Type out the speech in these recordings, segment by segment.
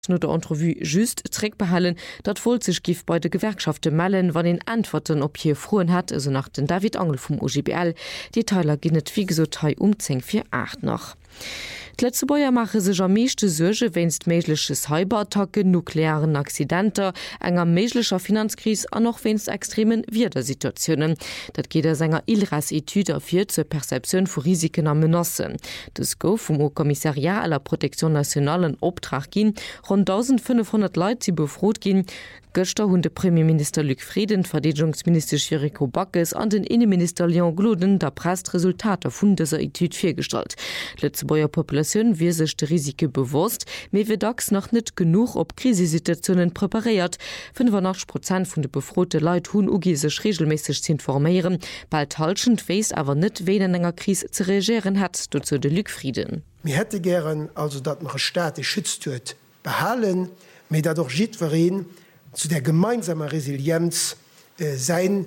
no der Entrevue just trägt behalen, dat voll sich gif bei de Gewerkschafte mellen, wann den Antworten op hier frohen hat, also nach den David Angel vom OGBL. Die Teiler ginnet wie gesotei 10:48 noch. Letzebäuer mache sech am meeschte Surge wennst meigleches Cyberattacke, nuklearen Accidenter, enger meiglecher Finanzkris an noch wennst extremen Widersituationen. Dat geht der Sänger ILRAS-Etude afir zur Perception vu Risiken am Menace. Das go vom Kommissariat aller Protektion nationalen Obtrag gin, rund 1500 Leute sie befrot gin. Göster hunn de Premierminister Luc Frieden, Verteidigungsminister Jericho Backes an den Innenminister Leon Gloden der Pressresultate vun dieser Etude firstalt. Letzebäuer Population wie sech de Risike bewusst, me wir dax noch net genug op Krisesituationen präpariert. 85% vun de befrote Leiit hunn ugi sech regelmäßig zu informieren, bald halschend weis aber net wen en enger Krise zu reagieren hat, dazu de Luc Frieden. Mir hätte gern also dat noch Staat geschützt huet behalen, me dadurch jitwerin zu der gemeinsamen Resilienz sein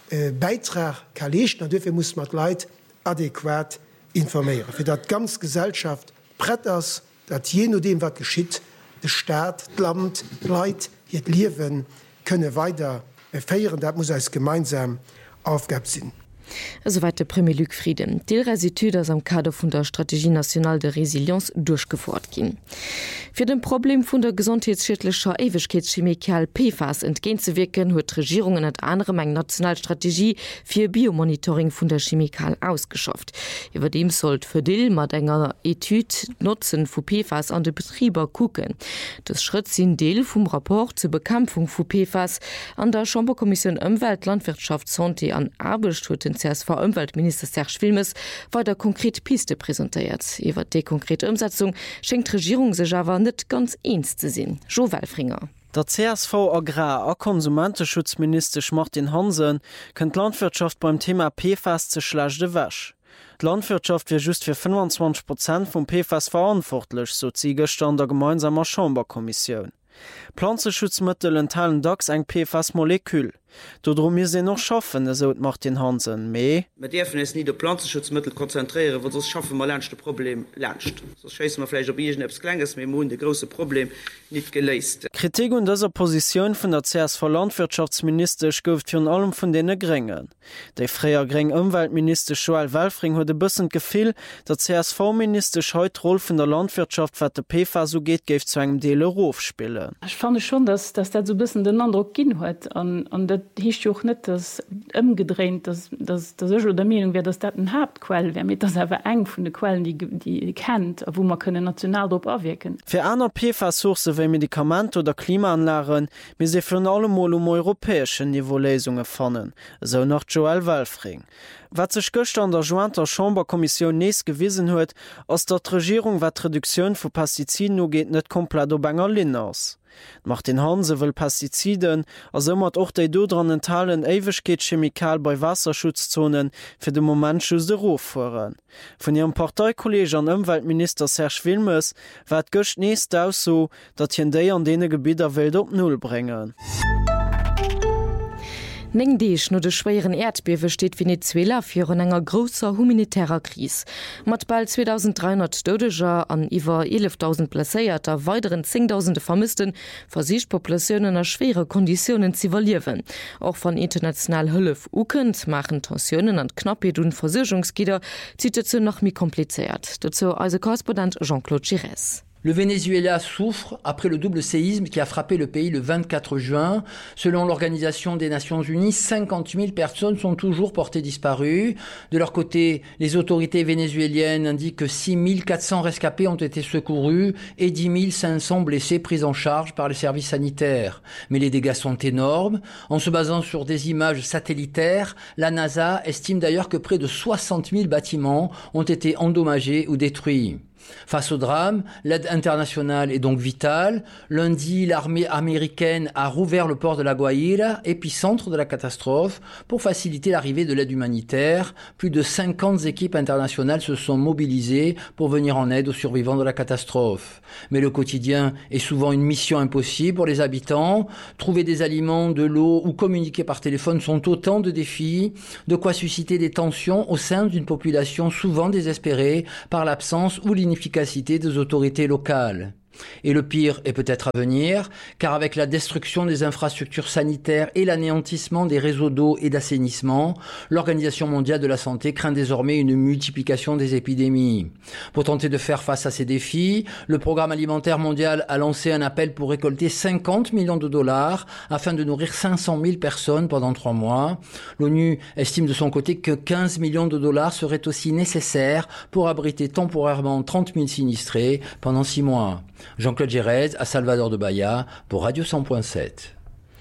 Beitrag kann leisten, und dafür muss man Leute adäquat informieren. Für das ganz Gesellschaft brett ist, dass je nachdem, was geschieht, der Staat, das Land, Leute, ihr Leben können weiter feiern. Das muss als gemeinsame Aufgabe sein. Soweit der Premier Luc Frieden. Die Resitude aus am Kader von der Strategie Nationale de Resilienz durchgeführt ging. Für den Problem von der gesundheitsschädlicher Ewigkeitschemikal PFAS entgegenzuwirken, hat die Regierung unter anderem eine Nationalstrategie für Biomonitoring von der Chemikal ausgeschafft. Über dem sollte für die mit einer Etude Nutzen von PFAS an die Betriebe gucken. Das Schritt sind Teil vom Rapport zur Bekämpfung von PFAS an der Chamberkommission Umwelt, Landwirtschaft, Santé und Arbeitsschutz CSV-Umweltminister Serge Wilmes war der konkret Piste präsentiert. Über die konkrete Umsetzung schenkt die Regierung sich aber nicht ganz eins zu sehen. Jo Walfringer. Der CSV Agrar- und Konsumentenschutzminister Martin Hansen kennt Landwirtschaft beim Thema PFAS zu schlechte Wäsche. Die Landwirtschaft wird just für 25% vom PFAS verantwortlich, so zieht gestern der gemeinsamen Chamberkommission. Pflanzenschutzmittel enthalten dacks eng PFAS-Molekül. Darum wir sie noch schaffen, so Martin Hansen. Wir dürfen es nicht auf Pflanzenschutzmittel konzentrieren, weil sonst schaffen wir das Problem längst. Sonst schießen wir vielleicht auf etwas Kleines, wir haben das große Problem nicht gelöst. Kritik an dieser Position von der CSV Landwirtschaftsminister kommt von allem von denen Grängen. Der früher gering Umweltminister Joël Walfring hat ein bisschen Gefühl, der CSV-Minister heute Rolle von der Landwirtschaft, was der PFAS so geht, gibt zu einem Teil Ruf spielen. Ich fand schon, dass das so ein bisschen den Eindruck gegeben hat. Und das ist auch nicht das umgedreht, dass ich der Meinung wäre, dass das eine Hauptquelle wäre, mit das aber eng von den Quellen, die kennt, wo man national darauf abwirken. Für andere PFAS-Sourcen wie Medikamente oder Klimaanlagen müssen sie für allem um europäischen Niveau Lösungen finden, so nach Joël Walfring. Was sich gestern an der Jointer Chamberkommission nicht gewiesen hat, ist, dass die Regierung, was die Reduktion von Pestiziden angeht, nicht komplett auf einer Linie ist. Martin Hansen will Pestiziden, also immer auch die dran enthalten Ewigkeitschemikal bei Wasserschutzzonen für den Moment schon den Ruf fahren. Von ihrem Parteikollegen und Umweltminister Serge Wilmes wird gestern nicht aus so, dass die an diesen Gebieten Welt auf Null bringen. Neng deech no de schweren Erdbewe steht Venezuela fir an enger grosser humanitärer Kris. Mat bald 2300 Dodeger an iwwer 11.000 Plaéierter weiteren 10.000 Vermissten versicht Populationen a schwere Konditionen zivaluwen. Auch von international Hëllef ukend machen Tensionen an Knappheit und Versorgungsgider zieht dazu noch mi kompliziert. Dazu also Korrespondent Jean-Claude Gires. Le Venezuela souffre après le double séisme qui a frappé le pays le 24 juin. Selon l'Organisation des Nations Unies, 50 000 personnes sont toujours portées disparues. De leur côté, les autorités vénézuéliennes indiquent que 6 400 rescapés ont été secourus et 10 500 blessés pris en charge par les services sanitaires. Mais les dégâts sont énormes. En se basant sur des images satellitaires, la NASA estime d'ailleurs que près de 60 000 bâtiments ont été endommagés ou détruits. Face au drame, l'aide internationale est donc vitale. Lundi, l'armée américaine a rouvert le port de La Guaira, épicentre de la catastrophe, pour faciliter l'arrivée de l'aide humanitaire. Plus de 50 équipes internationales se sont mobilisées pour venir en aide aux survivants de la catastrophe. Mais le quotidien est souvent une mission impossible pour les habitants. Trouver des aliments, de l'eau ou communiquer par téléphone sont autant de défis, de quoi susciter des tensions au sein d'une population souvent désespérée par l'absence ou l'inefficacité des autorités locales. Et le pire est peut-être à venir, car avec la destruction des infrastructures sanitaires et l'anéantissement des réseaux d'eau et d'assainissement, l'Organisation mondiale de la santé craint désormais une multiplication des épidémies. Pour tenter de faire face à ces défis, le Programme alimentaire mondial a lancé un appel pour récolter 50 millions de dollars afin de nourrir 500 000 personnes pendant 3 mois. L'ONU estime de son côté que 15 millions de dollars seraient aussi nécessaires pour abriter temporairement 30 000 sinistrés pendant 6 mois. Jean-Claude Gérez à Salvador de Bahia pour Radio 100.7.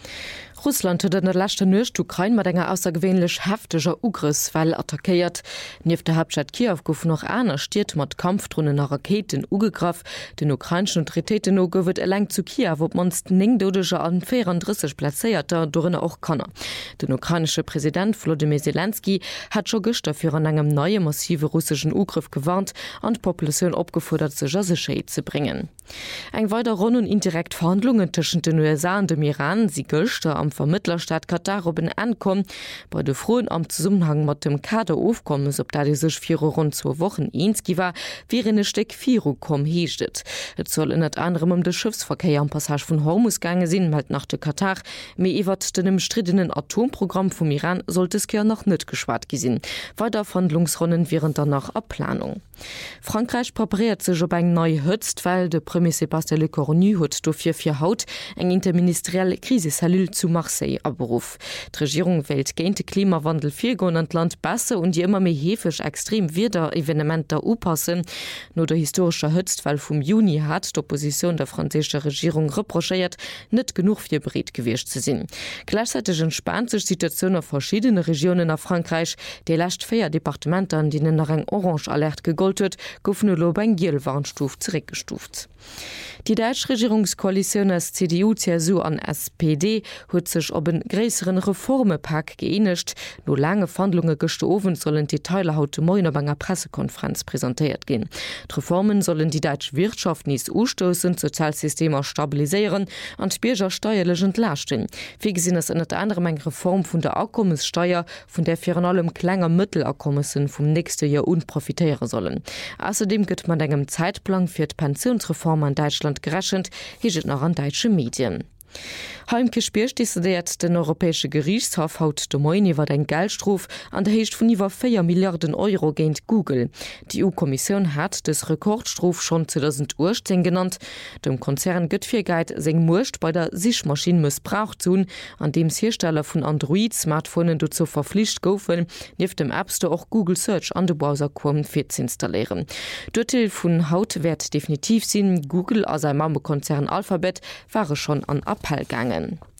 Russland huet an der lachte Nucht Ukraine mat enger aussergewwenlech heftiger Ugriffsfall attackéiert. Nief der Hauptstadt Kiew gouf noch einer stiert mat Kampfdrohnen a Raketen ugegraf. Den ukrainschen Tritäten no gowet erläng zu Kiew, wo manst 9 dodescher an 34 Plaéierter dorinne auch kannner. Den ukrainische Präsident Volodymyr Zelensky hat scho gister fir an engem neue massive russischen Ugriff gewarnt an d'Populationun opgefordert ze Jaseché ze bringen. Eng weiter Run und indirekt Verhandlungen tschen den USA an dem Iran sie Göchte am Vermittlerstaat Katar oben ankommen, bei de frohen am Zusammenhang mat dem Kader aufkommen, ob da die sech 4 rund 2 Wochen inski war, wie eine Steck 4 kom hiechtet. Et soll in anderem um de Schiffsverkehr am Passage von Hormuz gange sinn, halt nach de Katar, me iwwer den umstrittenen Atomprogramm vom Iran sollte es ja noch net geschwart gesinn. Weiter Verhandlungsrunden wären danach Abplanung. Frankreich präpariert sich op eng neu hëtzt, weil de Premier Sébastien Lecornu huet dofir fir Haut eng interministerielle Krisesalül zu Marseille aberuf. Die Regierung wählt géint Klimawandel virgon an Land basse und die immer méi hefech extrem wieder Evenementer upassen. No der historischer Hëtztfall vum Juni hat d'Opposition der franzesische Regierung reprochéiert, net genug fir Bret gewichtcht ze sinn. Gleichzeitig entspannt sich Situation auf verschiedene Regionen nach Frankreich, de lacht 4 Departementer, an denen nach eng Orange Alert gegollt huet, goufen no eng Gielwarnstuft zurückgestuft. Die Deutsche Regierungskoalition aus CDU, CSU an SPD huet sich op een gräseren Reformepack geeinigt. No lange Verhandlungen gestoven sollen die Teile haut Moin op enger Pressekonferenz präsentiert gehen. Die Reformen sollen die deutsche Wirtschaft nies ustoßen, Sozialsysteme stabilisieren und Bürger steuerlich entlasten. Wie gesehen ist unter anderem eine Reform von der Einkommenssteuer, von der für allem kleiner Mittelerkommen vom nächsten Jahr unprofitieren sollen. Außerdem gibt man engem Zeitplan für die Pensionsreform an Deutschland gerechnet, hiet noch an deutsche Medien. Heimke spielstiert den Europäische Gerichtshof haut de Moini war den Geldstruf an der Hecht von iwwer 4 Milliarden Euro géint Google. Die EU-Kommission hat des Rekordstruf schon 2010 genannt. Dem Konzern Göttfirgeit seg Murcht bei der Sichmaschine missbraucht zun, an dem Hersteller von Android-Smartphonen dazu verpflicht goufen, nief dem App Store auch Google Search an de Browser kommen fir zu installieren. Dürtel vun Haut werd definitiv sinn, Google as ein Mammekonzern Alphabet war schon an Abhall gangen.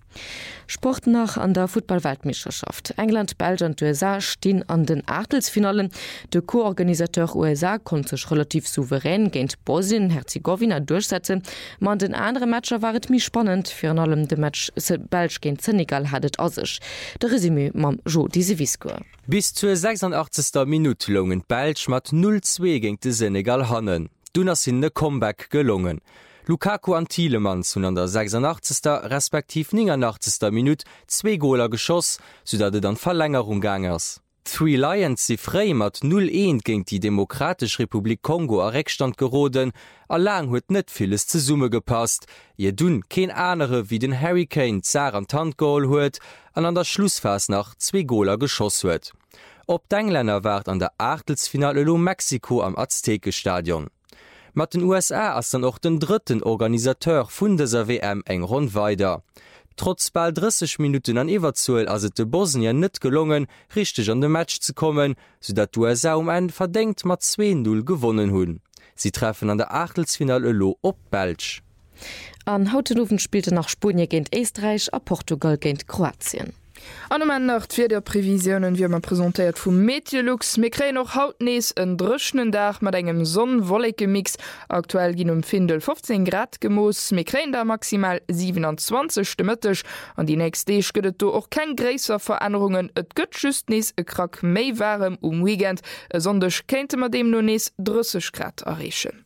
Sport nach an der Football-Weltmeisterschaft. England, Belgien und USA stehen an den Achtelfinalen. Der Co-Organisateur USA konnte sich relativ souverän gegen Bosnien-Herzegowina durchsetzen. Man den anderen Matcher war es mich spannend. Für allem der Match Belgien gegen Senegal hat es aus sich. Der Resümee mit Jo Disevisco. Bis zur 86. Minute lungen Belgien mit 0-2 gegen den Senegal hannen. Dunner sind der Comeback gelungen. Lukaku an Tielemans hun an der 86. respektiv 89. Minute 2 Goler geschoss, sodat dann Verlängerung gangers. Three Lions si frei mat 0-1 gegen die Demokratische Republik Kongo a Reckstand geroden, allang huet net vieles ze Summe gepasst, je dun kein andere wie den Hurricane Zar an Handgoal huet, an der Schlussphase nach 2 Goler geschoss huet. Op d'Engländer ward an der Achtelfinale lo Mexiko am Aztekestadion. Mat den USA ass dann auch den dritten Organisateur vun der WM eng rund weiter. Trotz bald 30 Minuten an Everzuel as et de Bosnien net gelungen, richtig an de Match zu kommen, sodat USA ein verdenkt mat 2-0 gewonnen hunn. Sie treffen an der Achtelfinale lo op Belg. An Hautenofen spielte nach Spanien gegen Österreich a Portugal gegen Kroatien. An nach fir der Prävisionen wie man präsentiert vum Meteorlux mékré noch hautnees en drschenen Dach mat engem sonnenwolleke Mix. Aktuell ginn Findel 15 Grad gemoos, mékré da maximal 27 stimmetisch. An die nächste Dee gëtt du och kein gräser Veränderungen. Et gëtt just nees e krak méi warm Weekend, sondech kennte mat dem no nees 30 Grad errechen.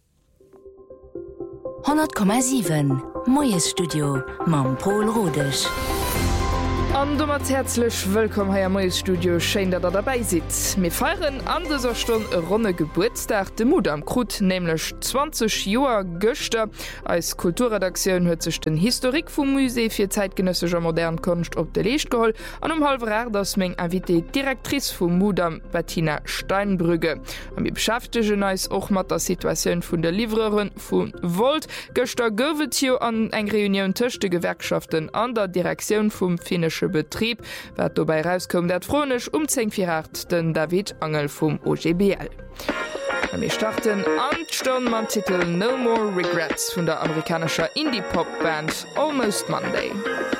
100,7 Moes Studio Mam Paul Rodech. An dummer herzlich willkommen Herr Moes Studio Schein dat dabei sitzt. Wir feiern an dieser Stunde runde Geburtstag de Mut am Krut, nämlich 20 Joer Göchte. Als Kulturredaktion hört sich den Historik vom Musee für zeitgenössischer modernen Kunst op de Leicht geholt an halb das Meng invité Direktrice vom Mudam Bettina Steinbrügge. Und wir beschäftigen uns auch mit der Situation von der Livrerin von Volt. Göster Gövetio an eng Reunion töchte Gewerkschaften an der Direktion vom finnischen Betrieb, wat dabei rauskommt, dat chronisch 10:48 den David Angel vom OGBL. Wir starten an man Titel No More Regrets von der amerikanischer Indie-Pop-Band Almost Monday.